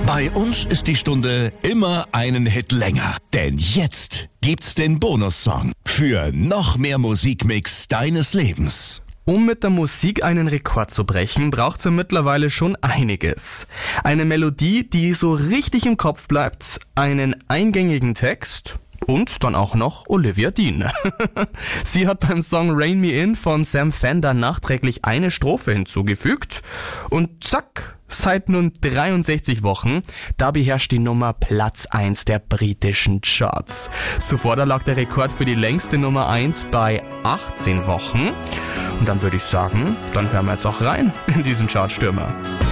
Bei uns ist die Stunde immer einen Hit länger. Denn jetzt gibt's den Bonussong für noch mehr Musikmix deines Lebens. Um mit der Musik einen Rekord zu brechen, braucht's ja mittlerweile schon einiges. Eine Melodie, die so richtig im Kopf bleibt, einen eingängigen Text und dann auch noch Olivia Dean. Sie hat beim Song Rain Me In von Sam Fender nachträglich eine Strophe hinzugefügt und zack, seit nun 63 Wochen, da beherrscht die Nummer Platz 1 der britischen Charts. Zuvor da lag der Rekord für die längste Nummer 1 bei 18 Wochen. Und dann würde ich sagen, dann hören wir jetzt auch rein in diesen Chartstürmer.